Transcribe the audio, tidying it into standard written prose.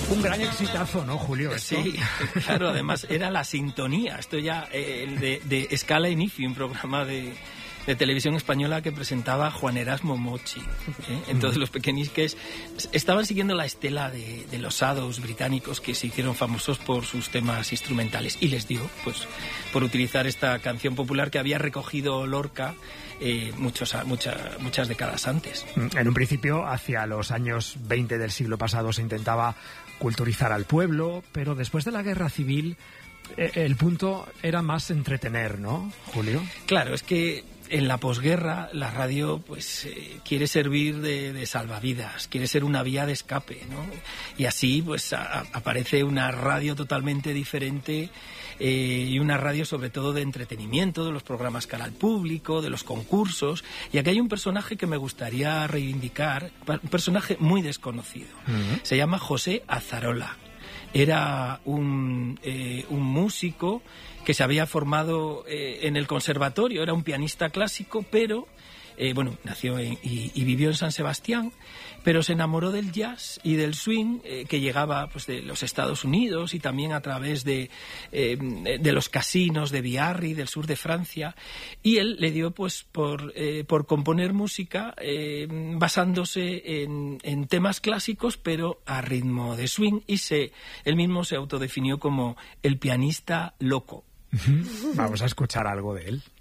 Un gran exitazo, ¿no, Julio? ¿Esto? Sí, claro, además era la sintonía. Esto ya de Scala Inifi, un programa de televisión española que presentaba Juan Erasmo Mochi. Entonces los pequeñisques estaban siguiendo la estela de los Shadows británicos, que se hicieron famosos por sus temas instrumentales, y les dio pues por utilizar esta canción popular que había recogido Lorca muchas décadas antes. En un principio, hacia los años 20 del siglo pasado, se intentaba culturizar al pueblo, pero después de la Guerra Civil el punto era más entretener, ¿no, Julio? Claro, es que en la posguerra la radio pues quiere servir de salvavidas, quiere ser una vía de escape, ¿no? Y así pues aparece una radio totalmente diferente, y una radio sobre todo de entretenimiento, de los programas cara al público, de los concursos. Y aquí hay un personaje que me gustaría reivindicar, un personaje muy desconocido. Se llama José Azarola. Era un músico que se había formado en el conservatorio, era un pianista clásico, pero nació y vivió en San Sebastián, pero se enamoró del jazz y del swing que llegaba pues de los Estados Unidos y también a través de los casinos de Biarritz, del sur de Francia, y él le dio pues por componer música basándose en temas clásicos, pero a ritmo de swing, y él mismo se autodefinió como el pianista loco. Vamos a escuchar algo de él.